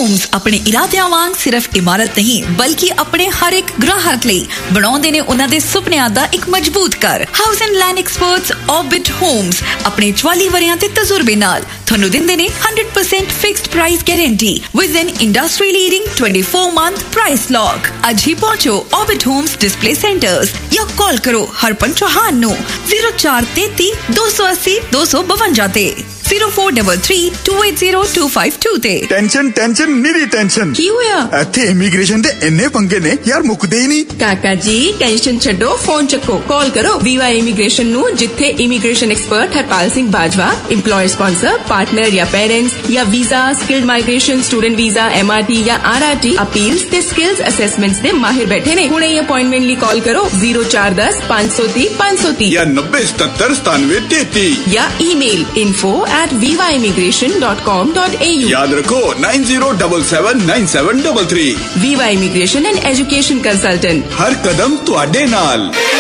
Homes ਆਪਣੇ ਇਰਾਦਿਆਂ ਵਾਂਗ ਸਿਰਫ ਇਮਾਰਤ ਨਹੀਂ ਬਲਕਿ ਆਪਣੇ ਹਰ ਇੱਕ ਗ੍ਰਾਹਕ ਲਈ ਬਣਾਉਂਦੇ ਨੇ ਉਹਨਾਂ ਦੇ ਸੁਪਨਿਆਂ ਦਾ ਇੱਕ ਮਜ਼ਬੂਤ ਘਰ। House and land experts orbit homes ਆਪਣੇ 44 ਵਰਿਆਂ ਦੇ ਤਜਰਬੇ ਨਾਲ ਤੁਹਾਨੂੰ ਦਿੰਦੇ ਨੇ 100% fixed price guarantee with N industry leading 24-month price lock. ਅੱਜ ਹੀ ਪਹੁੰਚੋ ਆਰਬਿਟ ਹੋਮਸ ਡਿਸਪਲੇ ਸੈਂਟਰਸ ਜਾਂ ਕਾਲ ਕਰੋ ਹਰਪਨ ਚੌਹਾਨ ਨੂੰ 0433 280 252 ਤੇ 0433280252 ਤੇ। ਟੈਨਸ਼ਨ ਨੀਰੀ ਟੈਨਸ਼ਨ ਕੀ ਹੋਇਆ? ਇੱਥੇ ਇਮੀਗ੍ਰੇਸ਼ਨ ਦੇ ਇੰਨੇ ਪੰਗੇ ਨੇ ਯਾਰ, ਮੁੱਕਦੇ ਹੀ ਨਹੀਂ। ਕਾਕਾ ਜੀ ਟੈਨਸ਼ਨ ਛੱਡੋ, ਫੋਨ ਚੱਕੋ, ਕਾਲ ਕਰੋ ਵੀਵਾ ਇਮੀਗ੍ਰੇਸ਼ਨ ਨੂੰ, ਜਿੱਥੇ immigration expert Harpal Singh Bajwa ਇੰਪਲੋयर sponsor partner या पेरेंट्स या visa skilled migration student visa MRT या RRT अपील्स ते स्किल्स असेसमेंट्स दे माहिर बैठे ने। हुणे अपॉइंटमेंट लिए कॉल करो 0410 530 530 या 9077 या ईमेल info@vivaimmigration.com.au। याद रखो 90779733। Viva immigration and education consultant, हर कदम तुहाडे नाल।